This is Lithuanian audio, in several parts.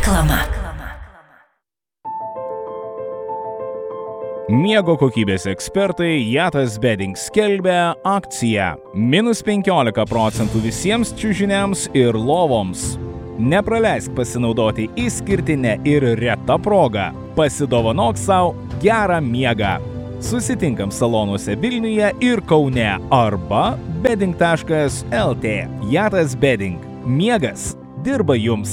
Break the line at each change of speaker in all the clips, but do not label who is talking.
Reklama.
Miego kokybės ekspertai Jatas Bedding skelbia akciją -15% visiems čiužiniams ir lovoms. Nepraleisk pasinaudoti išskirtinę ir retą progą. Pasidovanok savo gerą miegą. Susitinkam salonuose Vilniuje ir Kaune arba bedding.lt. Jatas Bedding. Miegas dirba jums.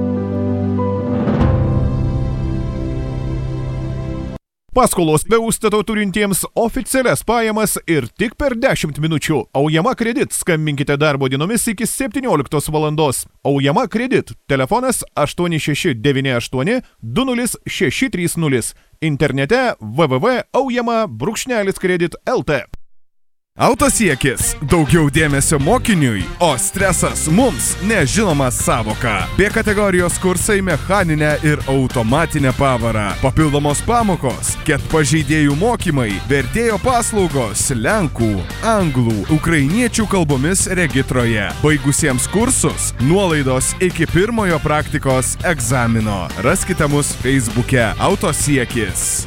Paskolos be užstato turintiems oficialias pajamas ir tik per 10 minučių. Aujama Kredit. Skambinkite darbo dienomis iki 17 valandos. Aujama Kredit. Telefonas 8698 20630. Internete www.aujama-kredit.lt. Autosiekis. Daugiau dėmesio mokiniui, o stresas mums nežinoma savoka. B kategorijos kursai mechaninę ir automatinę pavarą. Papildomos pamokos, ketpažeidėjų mokymai, vertėjo paslaugos lenkų, anglų, ukrainiečių kalbomis regitroje. Baigusiems kursus nuolaidos iki pirmojo praktikos egzamino. Raskite mus Facebook'e. Autosiekis.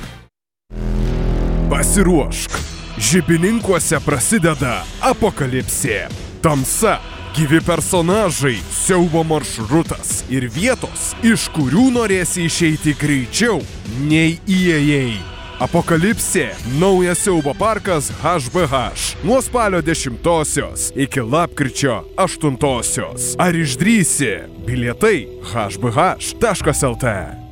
Pasiruošk. Žibininkuose prasideda apokalipsė. Tamsa, gyvi personažai, siaubo maršrutas ir vietos, iš kurių norėsi išeiti greičiau nei įėjai. Apokalipsė, naujas siaubo parkas HBH. Nuo spalio 10 iki lapkričio 8. Ar išdrįsi? Bilietai hbh.lt.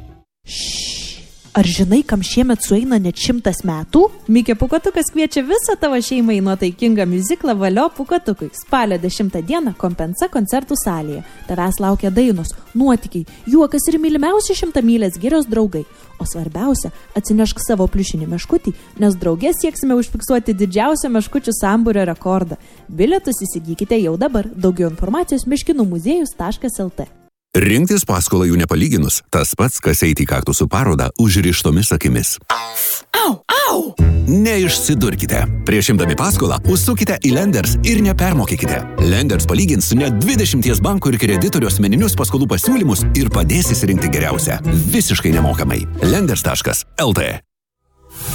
Ar žinai, kam šiemet sueina net 100 metų? Mikė Pūkuotukas kviečia visą tavo šeimą į nuotaikingą miuziklą Valio Pūkuotukui. Spalio 10 dieną Kompensa koncertų salėje. Tavęs laukia dainos, nuotykiai, juokas ir mylimiausi 100 mylės girios draugai. O svarbiausia, atsinešk savo pliušinį meškutį, nes drauge sieksime užfiksuoti didžiausią meškučių sambūrio rekordą. Bilietus įsigykite jau dabar. Daugiau informacijos meškinumuziejus.lt.
Rinktis paskolą jų nepalyginus, tas pats, kas eiti į kaktusų parodą užrištomis akimis.
Au, au!
Neišsidurkite. Prieš imdami paskolą užsukite į Lenders ir nepermokykite. Lenders palygins net 20 bankų ir kreditorių asmeninius paskolų pasiūlymus ir padės įsirinkti geriausią. Visiškai nemokamai. Lenders.lt